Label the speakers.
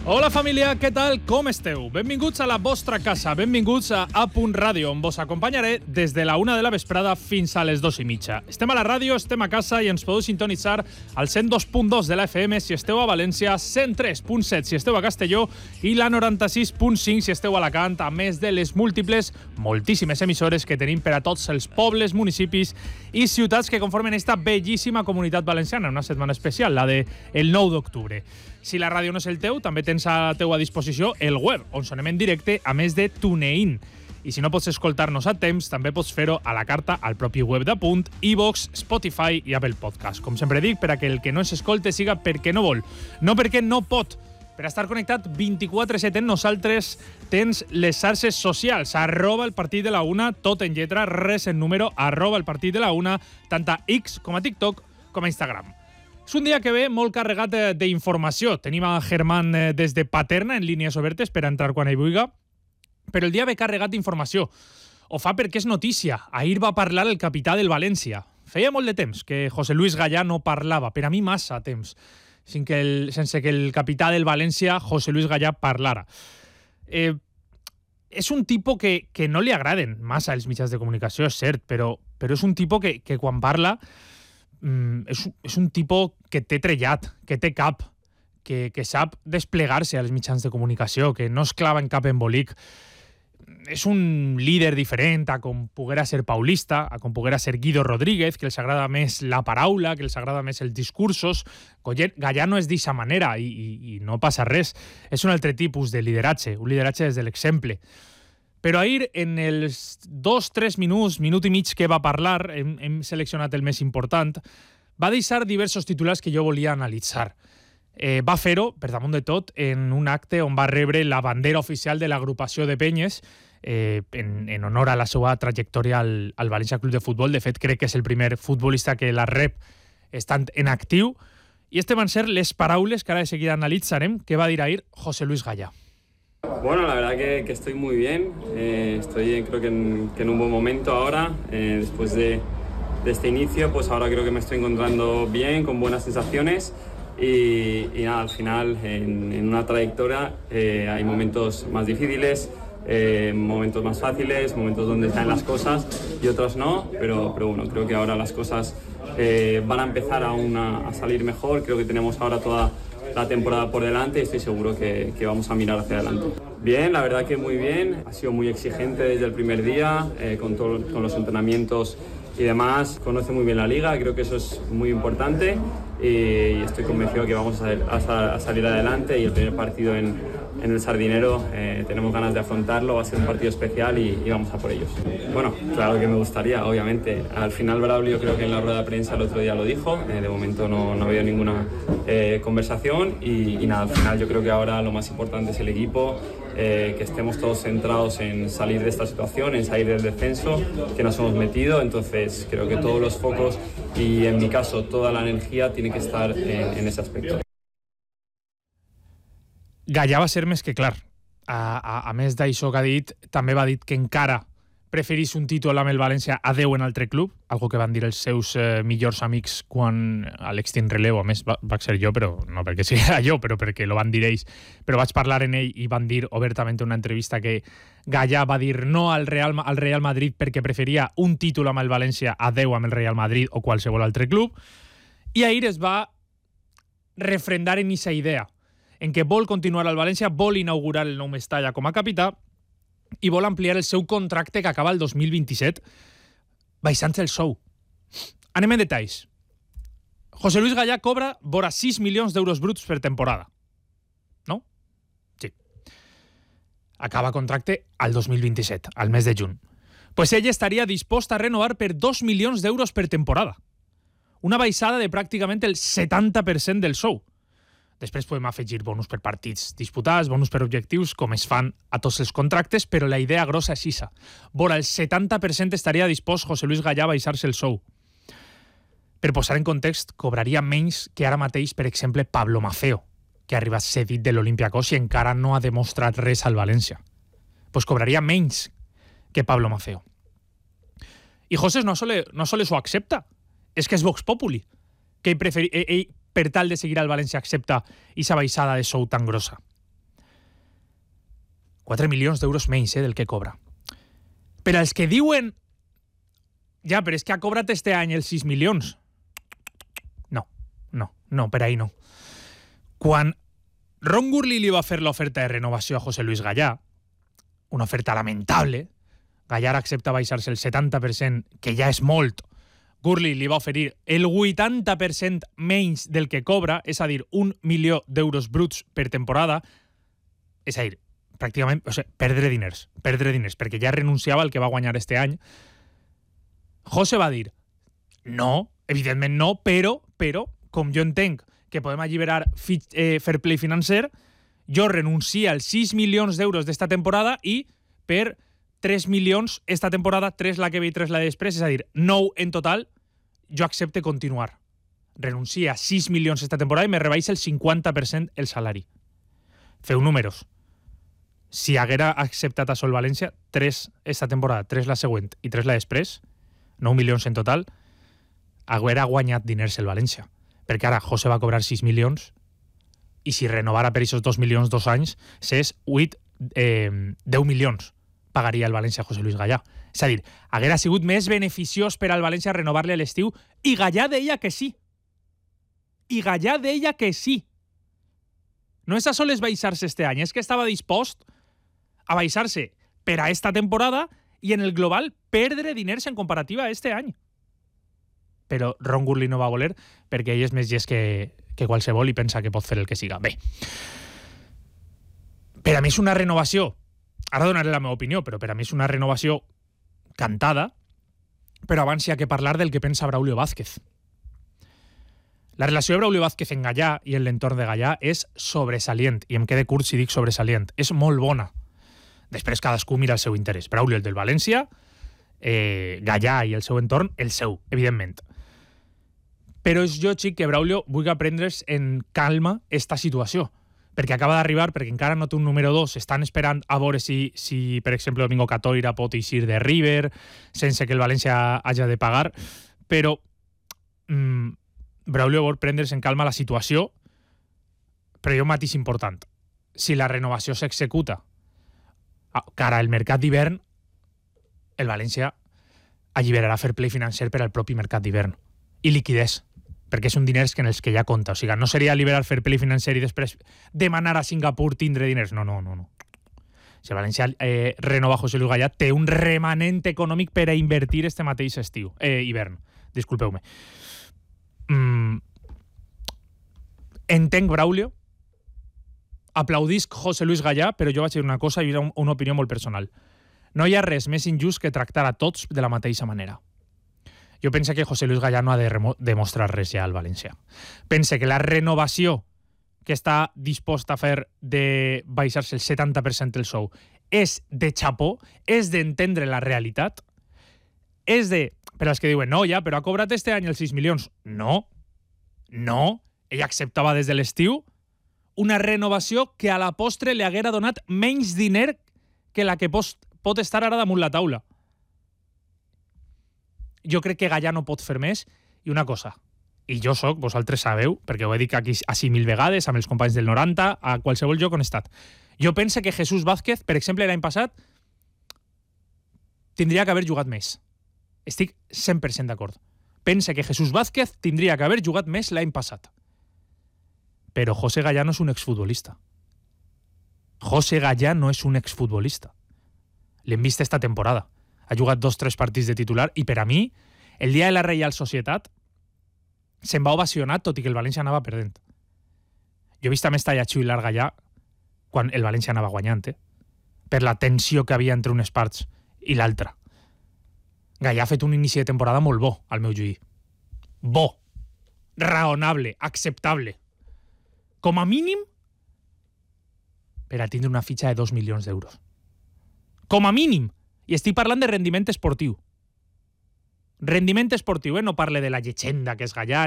Speaker 1: Hola família, què tal? Com esteu? Benvinguts a la vostra casa, benvinguts a A.Radio, on vos acompanyaré des de la 1 de la vesprada fins a les 2:30. Estem a la ràdio, estem a casa i ens podeu sintonitzar al 102.2 de la FM si esteu a València, 103.7 si esteu a Castelló i la 96.5 si esteu a Alacant, a més de les múltiples, moltíssimes emissores que tenim per a tots els pobles, municipis i ciutats que conformen esta bellíssima comunitat valenciana, una setmana especial, la de el 9 d'octubre. Si la ràdio no és el teu, també tens a teua disposició el web, on sonem en directe, a més de TuneIn. I si no pots escoltar-nos a temps, també pots fer-ho a la carta al propi web d'Apunt, iVox, Spotify i Apple Podcast. Com sempre dic, per a que el que no s'escolte siga perquè no vol, no perquè no pot. Per estar connectat 24/7 en nosaltres tens les xarxes socials, @el partit de la una, tot en lletra, res en número, @el partit de la una, tant a X com a TikTok com a Instagram. És un dia que ve molt carregat d'informació. Tenim a Germán des de Paterna en línies obertes per entrar quan ell vulgui, però el dia ve carregat d'informació. Ho fa perquè és notícia. Ahir va parlar el capità del València. Feia molt de temps que José Luis Gallà no parlava, per a mi massa temps, sense que el capità del València, José Luis Gallà, parlara. És un tipus que no li agraden massa els mitjans de comunicació, és cert, però és un tipus que quan parla és un tipus que té trellat, que té cap, que sap desplegar-se als mitjans de comunicació, que no es clava en cap embolic. És un líder diferent a com poguera ser Paulista, a com poguera ser Guido Rodríguez, que els agrada més la paraula, que els agrada més els discursos. Gallà no és d'eixa manera i no passa res. És un altre tipus de lideratge, un lideratge des de l'exemple. Però ahir, en els 2-3 minuts, minut i mig que va parlar, hem seleccionat el més important, va deixar diversos titulars que jo volia analitzar. Va fer-ho, per damunt de tot, en un acte on va rebre la bandera oficial de l'agrupació de penyes en honor a la seva trajectòria al València Club de Futbol. De fet, crec que és el primer futbolista que la rep estant en actiu. I este van ser les paraules que ara de seguida analitzarem que va dir ahir José Luis Gallà.
Speaker 2: Bueno, la verdad que estoy muy bien, estoy creo que en un buen momento ahora, después de este inicio, pues ahora creo que me estoy encontrando bien, con buenas sensaciones y nada, al final en una trayectoria hay momentos más difíciles, momentos más fáciles, momentos donde caen las cosas y otros no, pero bueno, creo que ahora las cosas van a empezar aún a salir mejor, creo que tenemos ahora toda la temporada por delante y estoy seguro que vamos a mirar hacia adelante. Bien, la verdad que muy bien, ha sido muy exigente desde el primer día, con los entrenamientos y demás, conoce muy bien la liga, creo que eso es muy importante y estoy convencido que vamos a salir adelante y el primer partido en el Sardinero tenemos ganas de afrontarlo, va a ser un partido especial y vamos a por ellos. Bueno, claro que me gustaría, obviamente. Al final Braulio creo que en la rueda de prensa el otro día lo dijo, de momento no ha habido ninguna conversación y nada, al final yo creo que ahora lo más importante es el equipo, que estemos todos centrados en salir de esta situación, en salir del descenso que nos hemos metido, entonces creo que todos los focos y en mi caso toda la energía tiene que estar en ese aspecto.
Speaker 1: Gallà va ser més que clar. A més d'això que ha dit, també va dir que encara preferís un títol amb el València a 10 en altre club, algo que van dir els seus millors amics quan a l'extint relevo, a més va ser jo, però no perquè sigui jo, però perquè lo van dir ells, però vaig parlar en ell i van dir obertament en una entrevista que Gallà va dir no al Real Madrid perquè preferia un títol amb el València a 10 amb el Real Madrid o qualsevol altre club, i ahir es va refrendar en aquesta idea, en què vol continuar al València, vol inaugurar el nou Mestalla com a capità i vol ampliar el seu contracte que acaba el 2027 baixant el sou. Anem en detalls. José Luis Gallà cobra vora 6 milions d'euros bruts per temporada. No? Sí. Acaba contracte al 2027, al mes de juny. Pues ell estaria dispost a renovar per 2 milions d'euros per temporada. Una baixada de pràcticament el 70% del sou. Després podem afegir bonus per partits disputats, bonus per objectius, com es fan a tots els contractes, però la idea grossa és issa. Vora el 70% estaria dispost José Luis Gallà a baixar-se el sou. Per posar en context, cobraria menys que ara mateix, per exemple, Pablo Maceo, que ha arribat cedit de l'Olympiacos i encara no ha demostrat res al València. Pues cobraria menys que Pablo Maceo. I José no sols ho accepta, és que és Vox Populi, que ell per tal de seguir al València accepta aquesta baixada de sou tan grossa. 4 milions d'euros menys del que cobra. Per als que diuen ja, però és que ha cobrat este any els 6 milions. No, per ahí no. Quan Ron Gurley li va fer l'oferta de renovació a José Luis Gallà, una oferta lamentable, Gallà accepta baixar-se el 70%, que ja és molt. Gurley li va oferir el 80% menys del que cobra, és a dir, 1 milió d'euros bruts per temporada, és a dir, pràcticament, perdre diners, perquè ja renunciava al que va guanyar este any. José va dir, no, evidentment no, però, com jo entenc que podem alliberar fair play financer, jo renuncio als 6 milions d'euros d'esta temporada i per 3 milions esta temporada, 3 la que ve i 3 la de després, és a dir, 9 en total, jo accepte continuar. Renuncio a 6 milions esta temporada i me rebaixa el 50% el salari. Feu números. Si haguera acceptat això el València, 3 esta temporada, 3 la següent i 3 la després, 9 milions en total, haguera guanyat diners el València. Perquè ara José va cobrar 6 milions i si renovara per aquests 2 milions 2 anys, s'és 10 milions pagaria el València a José Luis Gallà. És a dir, haguera sigut més beneficiós per al València renovar-li a l'estiu i Gallà deia que sí. No és a soles baixar-se este any, és que estava dispost a baixar-se per a esta temporada i en el global perdre diners en comparativa a este any. Però Ron Gurley no va voler perquè ell és més llest que qualsevol i pensa que pot fer el que siga. Bé, per a mi és una renovació, ara donaré la meva opinió, però per a mi és una renovació cantada, però abans hi ha que parlar del que pensa Braulio Vázquez. La relació de Braulio Vázquez en Gallà i en l'entorn de Gallà és sobresalient, i em quede curt si dic sobresalient. És molt bona. Després cadascú mira el seu interès. Braulio, el del València, Gallà i el seu entorn, el seu, evidentment. Però és lògic que Braulio vulgui prendre's en calma esta situació, perquè acaba d'arribar, perquè encara no té un número 2, estan esperant a veure si per exemple, Domingo Catoira pot eixir de River, sense que el València hagi de pagar, però Braulio vol prendre's en calma la situació, però hi ha un matís important. Si la renovació s'executa cara al mercat d'hivern, el València alliberarà fair play financer per al propi mercat d'hivern i liquidez, perquè són diners en els que ja compta. O sigui, no seria alliberar fair play financer i després demanar a Singapur tindre diners. No. Si el València renova José Luis Gallà, té un remanent econòmic per a invertir este mateix hivern. Disculpeu-me. Entenc Braulio, aplaudisc José Luis Gallà, però jo vaig dir una cosa i una opinió molt personal. No hi ha res més injust que tractar a tots de la mateixa manera. Jo penso que José Luis Gallà no ha de demostrar res ja al València. Penso que la renovació que està dispost a fer de baixar-se el 70% del sou és de xapó, és d'entendre la realitat, és de... Per als que diuen, no, ja, però ha cobrat este any els 6 milions. No. Ell acceptava des de l'estiu una renovació que a la postre li haguera donat menys diner que la que pot estar ara damunt la taula. Jo crec que Gallà no pot fer més. I una cosa, i jo soc, vosaltres sabeu, perquè ho he dit aquí així 1000 vegades, amb els companys del 90, a qualsevol lloc on he estat. Jo penso que Jesús Vázquez, per exemple, l'any passat, tindria que haver jugat més. Estic 100% d'acord. Penso que Jesús Vázquez tindria que haver jugat més l'any passat. Però José Gallà no és un exfutbolista. José Gallà no és un exfutbolista. L'hem vist esta temporada. Ha jugat 2-3 partits de titular i per a mi, el dia de la Reial Societat se'n va ovacionar tot i que el València anava perdent. Jo he vist a més tallar xiular Gallà quan el València anava guanyant, per la tensió que havia entre unes parts i l'altra. Gallà ha fet un inici de temporada molt bo, al meu juí. Bo, raonable, acceptable. Com a mínim, per a tindre una fitxa de 2 milions d'euros. Com a mínim. I estic parlant de rendiment esportiu. Rendiment esportiu, no parle de la llegenda que és Gallà,